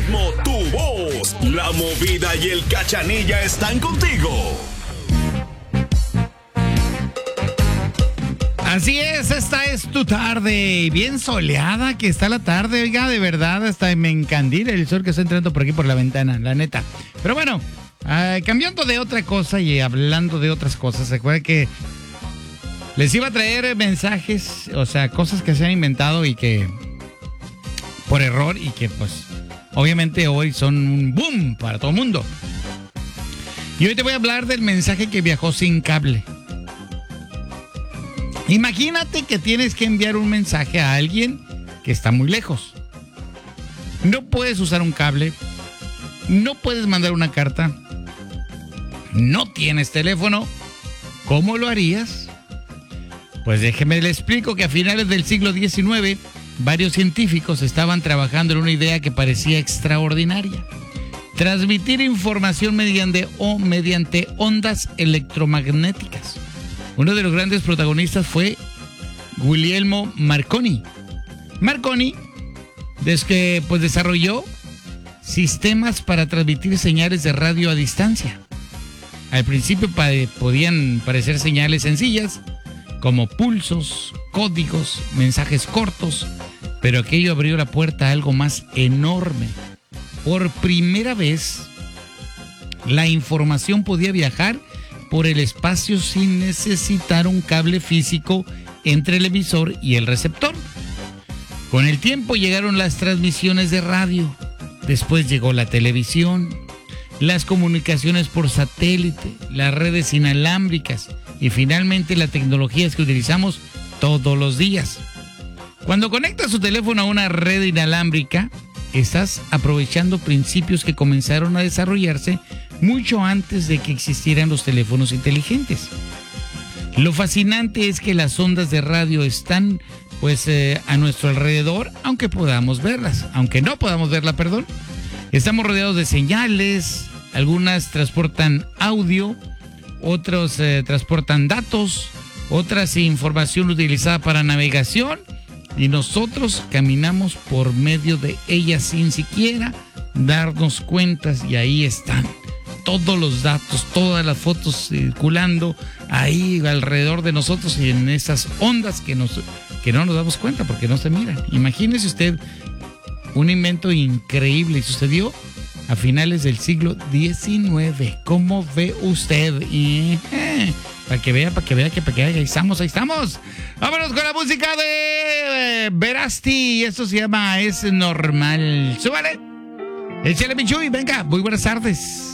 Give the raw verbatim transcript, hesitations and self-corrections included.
ritmo, tu voz, la movida y el cachanilla están contigo. Así es, esta es tu tarde, bien soleada que está la tarde, oiga, de verdad, hasta me encandila el sol que está entrando por aquí por la ventana, la neta. Pero bueno, uh, cambiando de otra cosa y hablando de otras cosas, se acuerdan que les iba a traer mensajes, o sea, cosas que se han inventado y que por error y que pues obviamente hoy son un boom para todo el mundo. Y hoy te voy a hablar del mensaje que viajó sin cable. Imagínate que tienes que enviar un mensaje a alguien que está muy lejos. No puedes usar un cable, no puedes mandar una carta, no tienes teléfono. ¿Cómo lo harías? Pues déjeme le explico que a finales del siglo diecinueve, varios científicos estaban trabajando en una idea que parecía extraordinaria. Transmitir información mediante, o mediante ondas electromagnéticas. Uno de los grandes protagonistas fue Guglielmo Marconi. Marconi desde que, pues, desarrolló sistemas para transmitir señales de radio a distancia. Al principio pa- podían parecer señales sencillas, como pulsos, códigos, mensajes cortos, pero aquello abrió la puerta a algo más enorme. Por primera vez, la información podía viajar por el espacio sin necesitar un cable físico entre el emisor y el receptor. Con el tiempo llegaron las transmisiones de radio, después llegó la televisión, las comunicaciones por satélite, las redes inalámbricas y finalmente la tecnología que utilizamos todos los días. Cuando conectas tu teléfono a una red inalámbrica, estás aprovechando principios que comenzaron a desarrollarse mucho antes de que existieran los teléfonos inteligentes. Lo fascinante es que las ondas de radio están pues eh, a nuestro alrededor, aunque podamos verlas, aunque no podamos verla, perdón. Estamos rodeados de señales, algunas transportan audio, otros eh, transportan datos, otras información utilizada para navegación y nosotros caminamos por medio de ellas sin siquiera darnos cuenta y ahí están. Todos los datos, todas las fotos circulando ahí alrededor de nosotros y en esas ondas que, nos, que no nos damos cuenta porque no se miran. Imagínese usted un invento increíble y sucedió a finales del siglo diecinueve. ¿Cómo ve usted? Y, eh, para que vea, para que vea, que para que vea, ahí estamos, ahí estamos. Vámonos con la música de eh, Verasti y esto se llama Es Normal. ¡Súbale! Échale, Michuy, venga, muy buenas tardes.